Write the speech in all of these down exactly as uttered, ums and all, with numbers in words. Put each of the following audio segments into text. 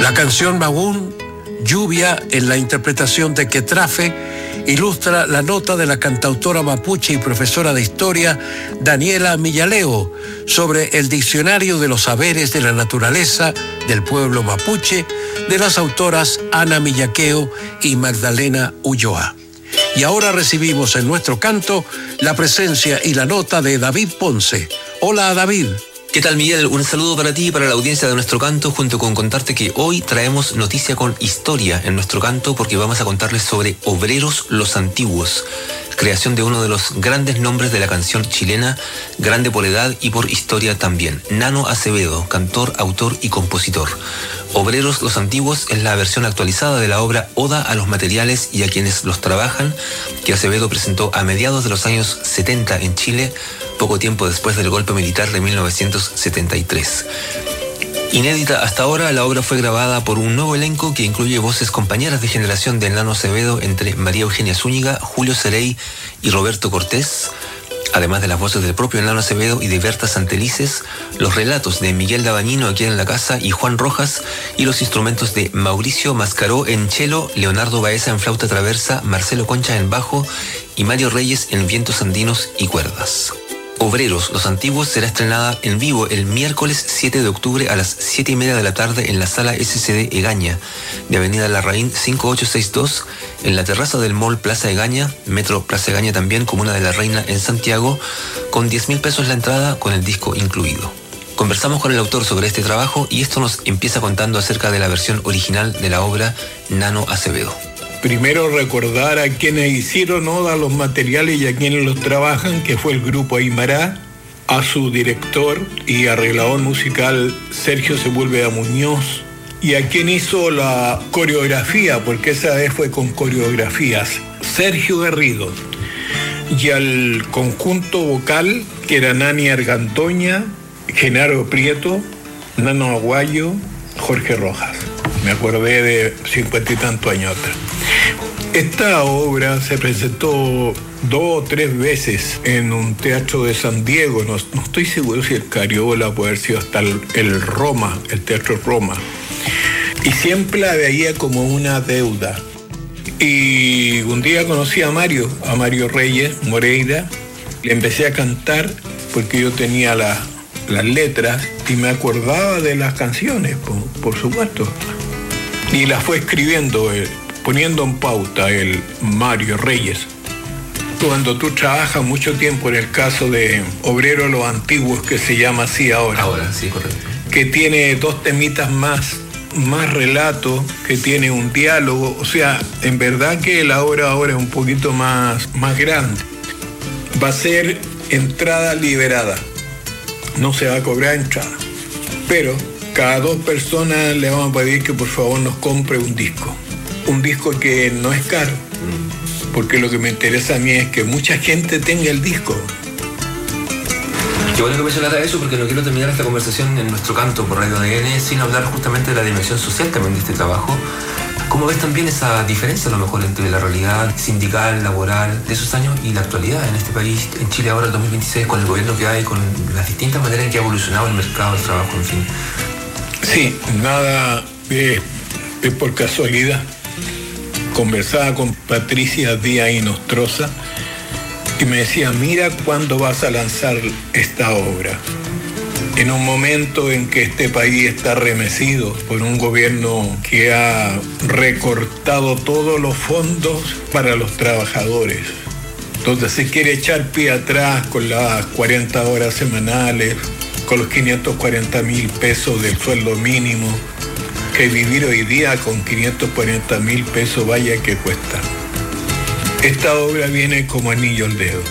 La canción Magún, Lluvia, en la interpretación de Quetrafe, ilustra la nota de la cantautora mapuche y profesora de historia Daniela Millaleo sobre el Diccionario de los Saberes de la Naturaleza del Pueblo Mapuche de las autoras Ana Millaqueo y Magdalena Ulloa. Y ahora recibimos en nuestro canto la presencia y la nota de David Ponce. Hola, David. ¿Qué tal, Miguel? Un saludo para ti y para la audiencia de nuestro canto, junto con contarte que hoy traemos noticia con historia en nuestro canto, porque vamos a contarles sobre Obreros los Antiguos, creación de uno de los grandes nombres de la canción chilena, grande por edad y por historia también, Nano Acevedo, cantor, autor y compositor. Obreros los Antiguos es la versión actualizada de la obra Oda a los materiales y a quienes los trabajan, que Acevedo presentó a mediados de los años setenta en Chile, poco tiempo después del golpe militar de mil novecientos setenta y tres. Inédita hasta ahora, la obra fue grabada por un nuevo elenco que incluye voces compañeras de generación de Nano Acevedo entre María Eugenia Zúñiga, Julio Cerey y Roberto Cortés, además de las voces del propio Nano Acevedo y de Berta Santelices, los relatos de Miguel Dabañino aquí en la casa y Juan Rojas, y los instrumentos de Mauricio Mascaró en cello, Leonardo Baeza en flauta traversa, Marcelo Concha en bajo y Mario Reyes en vientos andinos y cuerdas. Obreros los Antiguos será estrenada en vivo el miércoles siete de octubre a las siete y media de la tarde en la sala S C D Egaña, de Avenida Larraín cinco ocho seis dos, en la terraza del Mall Plaza Egaña, Metro Plaza Egaña también, Comuna de la Reina en Santiago, con diez mil pesos la entrada, con el disco incluido. Conversamos con el autor sobre este trabajo y esto nos empieza contando acerca de la versión original de la obra Nano Acevedo. Primero recordar a quienes hicieron Oda a los materiales y a quienes los trabajan, que fue el grupo Aymará, a su director y arreglador musical Sergio Sepúlveda Muñoz, y a quien hizo la coreografía, porque esa vez fue con coreografías, Sergio Garrido, y al conjunto vocal, que era Nani Argantoña, Genaro Prieto, Nano Aguayo, Jorge Rojas. Me acordé de cincuenta y tantos años atrás. Esta obra se presentó dos o tres veces en un teatro de San Diego. No, no estoy seguro si el Cariola puede haber sido hasta el, el Roma, el Teatro Roma. Y siempre la veía como una deuda. Y un día conocí a Mario, a Mario Reyes Moreira. Le empecé a cantar porque yo tenía la, las letras y me acordaba de las canciones, por, por supuesto. Y las fue escribiendo, eh, poniendo en pauta el Mario Reyes. Cuando tú trabajas mucho tiempo, en el caso de Obreros los Antiguos, que se llama así ahora. Ahora, sí, correcto. Que tiene dos temitas más, más relato, que tiene un diálogo. O sea, en verdad que la obra ahora es un poquito más, más grande. Va a ser entrada liberada. No se va a cobrar entrada. Pero cada dos personas le vamos a pedir que por favor nos compre un disco. Un disco que no es caro, porque lo que me interesa a mí es que mucha gente tenga el disco. Qué bueno que mencionara eso, porque no quiero terminar esta conversación en nuestro canto por Radio A D N sin hablar justamente de la dimensión social también de este trabajo. ¿Cómo ves también esa diferencia a lo mejor entre la realidad sindical, laboral de esos años y la actualidad en este país, en Chile ahora, el dos mil veintiséis, con el gobierno que hay, con las distintas maneras en que ha evolucionado el mercado del trabajo, en fin? Sí, nada es, es por casualidad. Conversaba con Patricia Díaz Inostroza y me decía, mira cuándo vas a lanzar esta obra. En un momento en que este país está remecido por un gobierno que ha recortado todos los fondos para los trabajadores. Entonces se quiere echar pie atrás con las cuarenta horas semanales, con los quinientos cuarenta mil pesos del sueldo mínimo, que vivir hoy día con quinientos cuarenta mil pesos vaya que cuesta. Esta obra viene como anillo al dedo.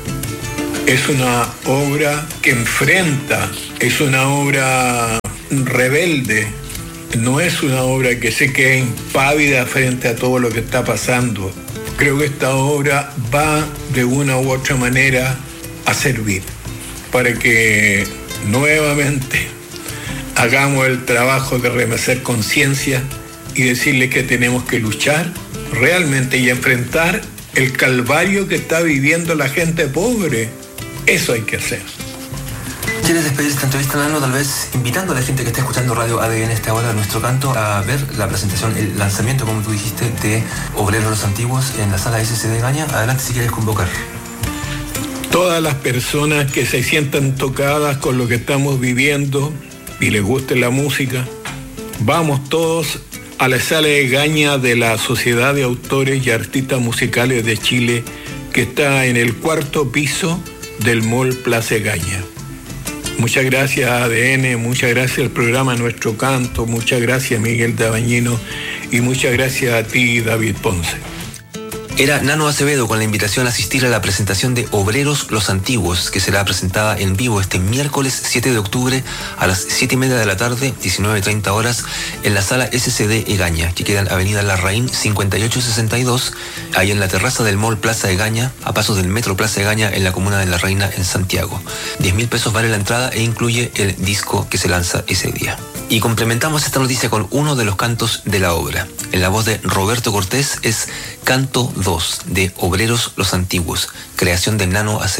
Es una obra que enfrenta, es una obra rebelde, no es una obra que se quede impávida frente a todo lo que está pasando. Creo que esta obra va de una u otra manera a servir para que nuevamente hagamos el trabajo de remecer conciencia y decirle que tenemos que luchar realmente y enfrentar el calvario que está viviendo la gente pobre. Eso hay que hacer. Sí, ¿Quieres despedir esta entrevista, Nano? Tal vez invitando a la gente que está escuchando Radio A D N esta hora de Nuestro Canto a ver la presentación, el lanzamiento, como tú dijiste, de Obreros los Antiguos en la sala S C D Gaña. Adelante si quieres convocar. Todas las personas que se sientan tocadas con lo que estamos viviendo y les guste la música, vamos todos a la sala de Gaña de la Sociedad de Autores y Artistas Musicales de Chile, que está en el cuarto piso del Mall Plaza Gaña. Muchas gracias a A D N, muchas gracias al programa Nuestro Canto, muchas gracias Miguel Dabañino y muchas gracias a ti, David Ponce. Era Nano Acevedo con la invitación a asistir a la presentación de Obreros los Antiguos, que será presentada en vivo este miércoles siete de octubre a las siete y media de la tarde, diecinueve treinta horas, en la sala S C D Egaña, que queda en Avenida Larraín cincuenta y ocho sesenta y dos, ahí en la terraza del Mall Plaza Egaña, a pasos del Metro Plaza Egaña, en la comuna de La Reina, en Santiago. diez mil pesos vale la entrada e incluye el disco que se lanza ese día. Y complementamos esta noticia con uno de los cantos de la obra. En la voz de Roberto Cortés es Canto dos de Obreros los Antiguos, creación de Nano Acevedo.